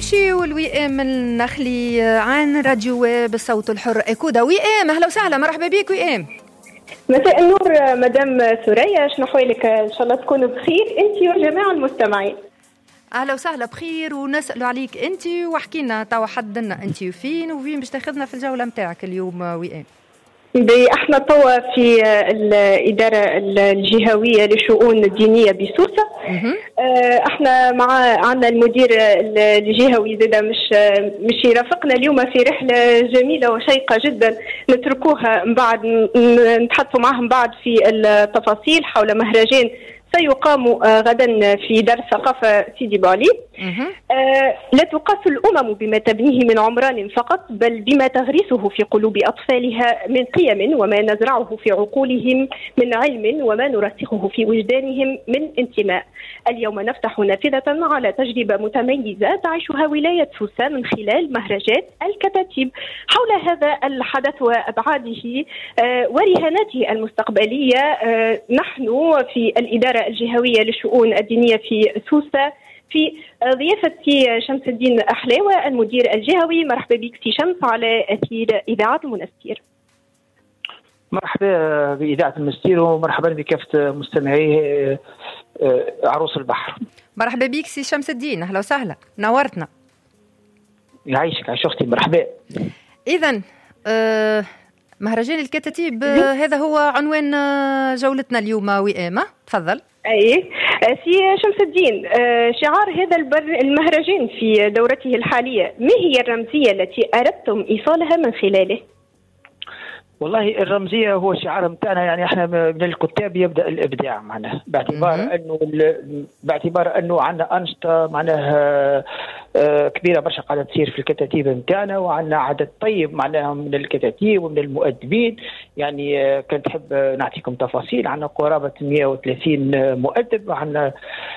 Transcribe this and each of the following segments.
نمشيو الوئام النخلي عن راديو بالصوت الحر إيكودا. وئام أهلا وسهلا، مرحبا بك وئام. مساء النور مدام ثريا، شنو حوالك؟ ان شاء الله تكونوا بخير انت والجماعه المستمعين. اهلا وسهلا بخير، ونسالوا عليك انت واحكي لنا توا حدنا انت وفين باش تاخذنا في الجوله نتاعك اليوم وئام؟ احنا توا في الاداره الجهويه للشؤون الدينيه بسوسه. احنا عندنا المدير الجهوي زاده مش يرافقنا اليوم في رحله جميله وشيقه جدا، نتركوها من بعد نتحدثوا معهم بعد في التفاصيل حول مهرجان سيقام غدا في دار الثقافة سيدي بوعلي. لا تقاس الأمم بما تبنيه من عمران فقط، بل بما تغرسه في قلوب أطفالها من قيم، وما نزرعه في عقولهم من علم، وما نرسخه في وجدانهم من انتماء. اليوم نفتح نافذة على تجربة متميزة تعيشها ولاية سوسة من خلال مهرجان الكتاتيب. حول هذا الحدث وأبعاده ورهاناته المستقبلية نحن في الإدارة الجهوية للشؤون الدينية في سوسة في ضيافة شمس الدين أحلاوة المدير الجهوي. مرحبا بك سي شمس على أثير إذاعة المنستير. مرحبا بإذاعة المنستير ومرحبا بكافة مستمعي عروس البحر. مرحبا بك سي شمس الدين، أهلا وسهلا، نورتنا. يعيشك عايش أختي، مرحبا. إذن مهرجان الكتاتيب هذا هو عنوان جولتنا اليوم وئامة، تفضل. أي سي شمس الدين، شعار هذا المهرجان في دورته الحالية، ما هي الرمزية التي أردتم إيصالها من خلاله؟ والله الرمزية هو شعار متاعنا، يعني احنا من الكتاب يبدأ الإبداع معنا، باعتبار أنه عندنا أنشطة معناها كبيرة برشا قاعدة تصير في الكتاتيب متاعنا، وعندنا عدد طيب معناها من الكتاتيب ومن المؤدبين. يعني كنت نحب نعطيكم تفاصيل، عندنا قرابة 130 مؤدب، وعندنا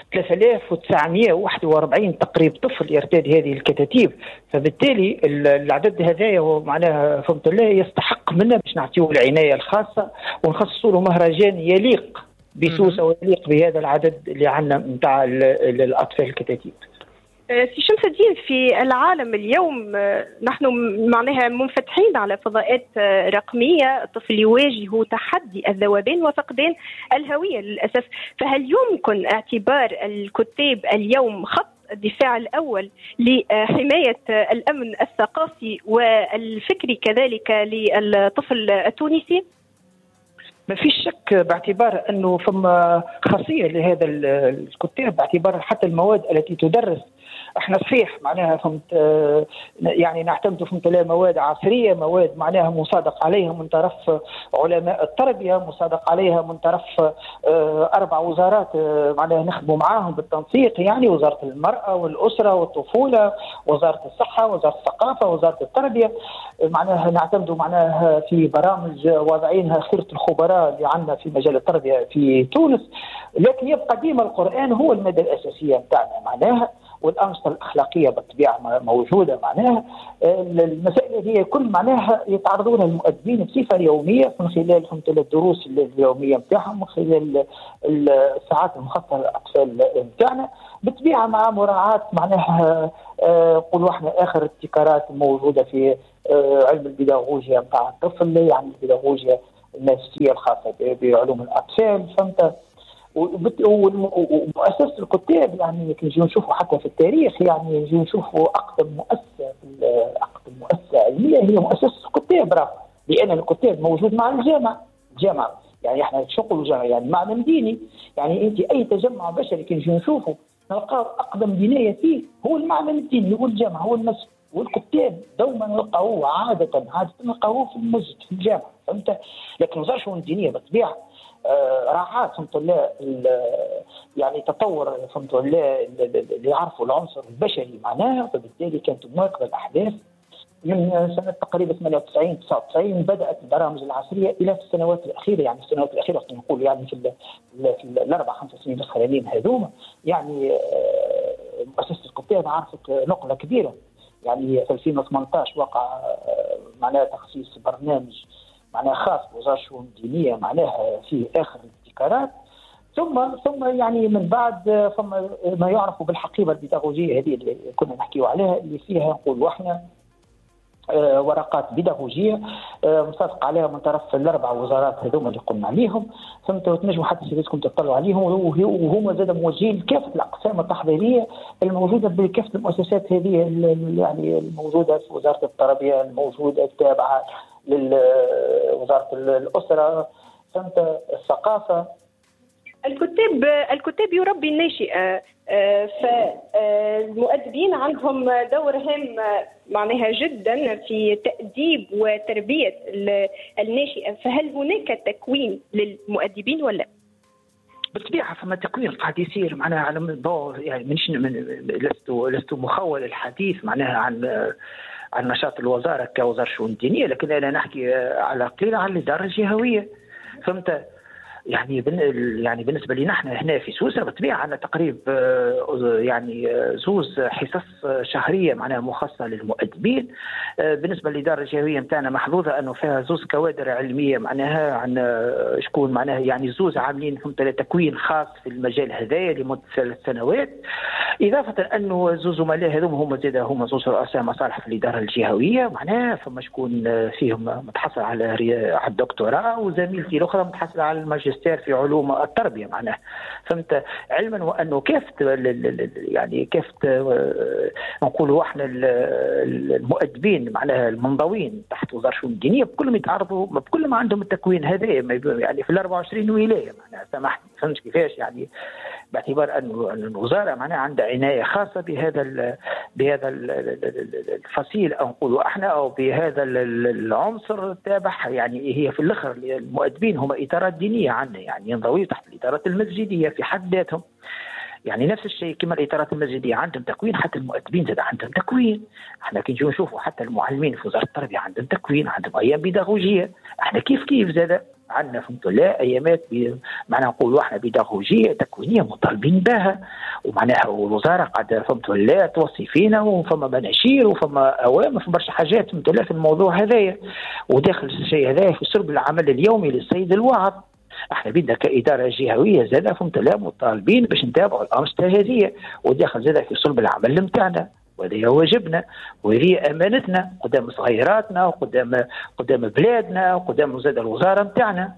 3941 تقريب طفل يرتاد هذه الكتاتيب. فبالتالي العدد هذا هو معناها فهمت الله يستحق منا باش نعطيه العناية الخاصة ونخصصوا له مهرجان يليق بسوسة ويليق بهذا العدد اللي عندنا نتاع الأطفال الكتاتيب. سي شمس الدين، في العالم اليوم نحن معناها منفتحين على فضاءات رقمية، الطفل يواجه تحدي الذوبان وفقدان الهوية للأسف، فهل يمكن اعتبار الكتاب اليوم خط الدفاع الأول لحماية الأمن الثقافي والفكري كذلك للطفل التونسي؟ ما فيش شك، باعتبار أنه فما خاصية لهذا الكتاب، باعتبار حتى المواد التي تدرس احنا صحيح معناها فهمت يعني نعتمد فهمت لا مواد عصريه، مواد معناها مصادق عليها من طرف علماء التربيه، مصادق عليها من طرف 4 وزارات معناها نخدموا معاهم بالتنسيق، يعني وزاره المراه والاسره والطفوله، وزاره الصحه، وزاره الثقافه، وزاره التربيه. معناها نعتمدوا معناها في برامج واضعينها خيره الخبراء اللي عندنا في مجال التربيه في تونس. لكن يبقى ديما القران هو الماده الاساسيه نتاعنا معناها، والأنشطة الأخلاقية بالطبيعة موجودة معناها. المسائل هي كل معناها يتعرضون المؤدبين بصفة يومية من خلال الدروس اليومية نتاعهم، من خلال الساعات المخصصة للأطفال نتاعنا، بالطبيعة مع مراعاة معناها قولوا احنا آخر ابتكارات موجودة في علم البيداغوجيا نتاع الطفل، يعني البيداغوجيا النفسية الخاصة بعلوم الأطفال، فهمت. ومؤسسة الكتاب يعني نجي نشوفوا حتى في التاريخ، يعني نجي نشوفوا أقدم مؤسسة علمية هي مؤسسة الكتاب، راه لأن الكتاب موجود مع الجامعة يعني احنا شغل جامعة يعني معلم ديني، يعني أنت أي تجمع بشري كي نجي نشوفوا نلقاه أقدم بناية فيه هو المعلم الديني، هو الجامعة، هو المسجد. والكتاب دوما نلقاوه عادة نلقاوه في المسجد في الجامعة، فهمت. لكن وزارة الشؤون الدينية بالطبيعة راعات فهمت الله يعني تطور فهمت الله اللي يعرفوا العنصر البشري معناها، فبالتالي كانت مواكبه الاحداث من سنه تقريبا 98 99 بدات البرامج العصريه الى في السنوات الاخيره، يعني السنوات الاخيره نقول يعني في الاربع 5 سنين الاخرانيين هذوما، يعني مؤسسه الكتاب عرفت نقله كبيره. يعني في 2018 وقع معناها تخصيص برنامج معناها خاص بوزارة الشؤون الدينية معناها في آخر الابتكارات، ثم يعني من بعد ثم ما يعرف بالحقيبه البيداغوجيه هذه اللي كنا نحكيو عليها، اللي فيها نقولوا احنا ورقات بيداغوجيه مصادق عليها من طرف الاربع وزارات هذوما اللي قلنا عليهم، فهمتوا؟ تنجموا حتى سيداتكم تطلعوا عليهم، وهما زاد موجهين لكافه الاقسام التحضيريه الموجوده بكافه المؤسسات هذه يعني الموجوده في وزاره التربيه، الموجوده التابعه لوزاره الاسره، فهمت؟ الثقافه. الكتاب يربي الناشئه، فالمؤدبين عندهم دور هام معناها جدا في تأديب وتربية الناشئة، فهل هناك تكوين للمؤدبين ولا؟ بالطبيعة فما تكوين قاعد يصير معناها على الضوء، يعني لست مخول الحديث معناها عن نشاط الوزارة كوزارة الشؤون الدينية، لكن أنا نحكي على قليل عن الإدارة الجهوية، فهمت؟ يعني بالنسبه لنا احنا هنا في سوسه بالطبيعه عندنا تقريب يعني زوز حصص شهريه معناها مخصصه للمؤدبين. بالنسبه للاداره الجهويه نتاعنا محظوظه انه فيها زوز كوادر علميه معناها عن شكون معناها يعني زوز عاملين فهمت تكوين خاص في المجال هذايا لمده 3 سنوات، اضافه انه زوز زملاء هذوما هما زوز رؤساء مصالح في الاداره الجهويه معناها، فما شكون فيهم متحصل على الدكتوراه، وزميلتي الاخرى متحصله على الماجستير في علوم التربيه معناه، فهمت؟ علما وانه كافه يعني كافه نقولوا احنا المؤدبين معناها المنضوين تحت وزاره الشؤون الدينيه بكلهم يتعرضوا بكل ما عندهم التكوين هذا يعني في 24 ولايه معناها، سامحني فهمت كيفاش؟ يعني باعتبار ان الوزاره معناها عندها عنايه خاصه بهذا الفصيل او نقولوا احنا او بهذا العنصر التابع، يعني هي في الاخر المؤدبين هم اطارات دينيه عندنا، يعني ينضوي تحت الادارات المسجديه في حد ذاتهم، يعني نفس الشيء كما الإطارات المسجدية عندهم تكوين، حتى المؤدبين زاد عندهم تكوين. احنا كي نجوا نشوفوا حتى المعلمين في وزارة التربية عندهم تكوين، عندهم أيام بيداغوجية، احنا كيف زاد عندنا فهمتوا لا أيامات معناها نقولوا احنا بيداغوجية تكوينية مطالبين بها، ومعناها الوزارة قاعدة فهمتوا لا توصي فينا، وفما مناشير وفما أوامر في برشا حاجات فهمتوا لا في الموضوع هذايا، وداخل الشيء هذايا في سرب العمل اليومي للسيد الواعظ. احنا بدنا كإدارة جهوية زادة فهمت لا مطالبين باش نتابعوا الأنشطة هذه، وداخل زادة في صلب العمل نتاعنا، وهذا واجبنا وهذه أمانتنا قدام صغيراتنا وقدام بلادنا وقدام زادة الوزارة نتاعنا.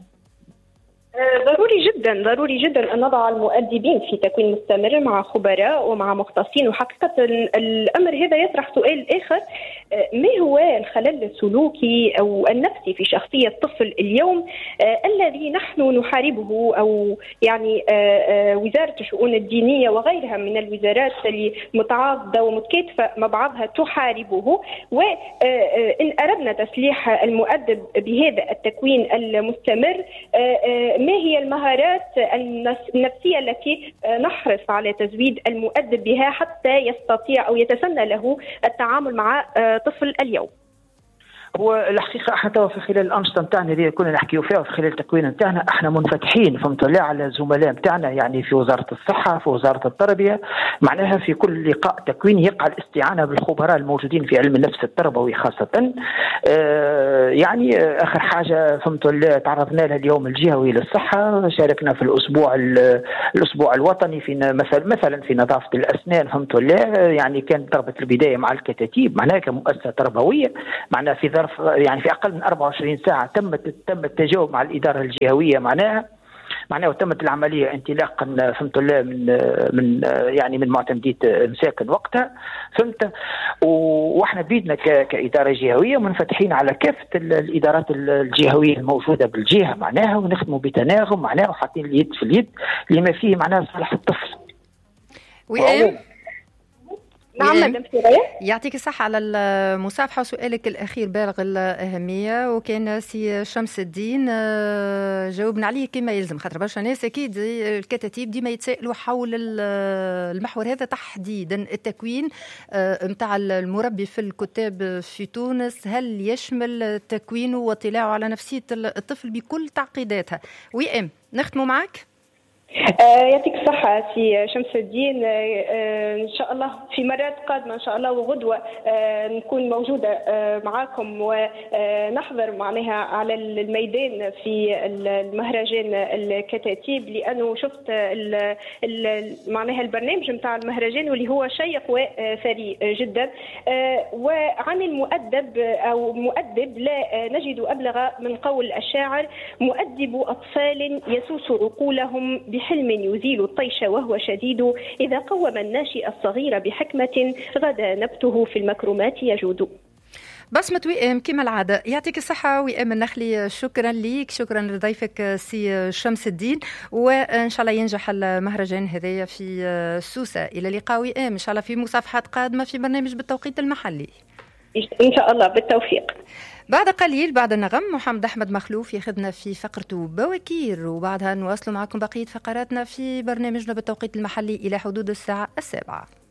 ضروري جدا أن نضع المؤدبين في تكوين مستمر مع خبراء ومع مختصين. وحقيقة الأمر هذا يطرح سؤال آخر، ما هو الخلل السلوكي أو النفسي في شخصية الطفل اليوم الذي نحن نحاربه، أو يعني وزارة الشؤون الدينية وغيرها من الوزارات المتعاضدة ومتكاتفة مع بعضها تحاربه؟ وإن أردنا تسليح المؤدب بهذا التكوين المستمر، ما هي المهارات النفسية التي نحرص على تزويد المؤدب بها حتى يستطيع أو يتسنى له التعامل مع طفل اليوم؟ هو الحقيقه احنا في خلال الانشطه نتاعنا اللي كنا نحكيو فيها وفي خلال التكوين نتاعنا احنا منفتحين فهمت لا على الزملاء نتاعنا، يعني في وزاره الصحه في وزاره التربيه معناها في كل لقاء تكويني يقع الاستعانه بالخبراء الموجودين في علم النفس التربوي خاصه. يعني اخر حاجه فهمت لا تعرضنا لها اليوم الجهوي للصحه، شاركنا في الاسبوع الوطني في مثلا في نظافه الاسنان فهمت لا، يعني كانت ضربه البدايه مع الكتاتيب معناها كمؤسسه تربويه معناها في يعني في اقل من 24 ساعه تم التجاوب مع الاداره الجهويه معناها وتمت العمليه انطلاقا فهمت الله من يعني من معتمديه مساكن وقتها فهمت. واحنا بيدنا كاداره جهويه منفتحين على كافه الادارات الجهويه الموجوده بالجهه معناها، ونخدموا بتناغم معناها وحاطين اليد في اليد لما فيه معناها صالح الطفل. نعم مدام سوريا، يعطيك الصحة على المصافحة. وسؤالك الأخير بالغ الأهمية، وكان سي شمس الدين جاوبنا عليه كما يلزم، خاطر برشا ناس أكيد الكتاتيب ديما يتسائلوا حول المحور هذا تحديدا، التكوين متاع المربي في الكتاب في تونس هل يشمل تكوينه واطلاعه على نفسية الطفل بكل تعقيداتها؟ نختموا معك. يعطيك الصحة سي شمس الدين. إن شاء الله في مرات قادمة إن شاء الله وغدوة نكون موجودة معاكم ونحضر معناها على الميدان في المهرجان الكتاتيب، لأنه شفت معناها البرنامج متاع المهرجان واللي هو شيق وثري جدا. وعن المؤدب أو مؤدب لا نجد أبلغ من قول الشاعر: مؤدب أطفال يسوس عقولهم بحلم يزيل الطيش وهو شديد، إذا قوم الناشئ الصغير بحكمة غدا نبته في المكرمات يجود. بسمة وئام كما العادة، يعطيك الصحة وئام النخلي. شكرا ليك، شكرا لضيفك سي شمس الدين، وإن شاء الله ينجح المهرجان هذايا في سوسة. إلى اللقاء وئام إن شاء الله في مصافحات قادمة في برنامج بالتوقيت المحلي إن شاء الله، بالتوفيق. بعد قليل بعد النغم محمد أحمد مخلوف ياخذنا في فقرته بواكير، وبعدها نواصل معكم بقية فقراتنا في برنامجنا بالتوقيت المحلي إلى حدود الساعة 7.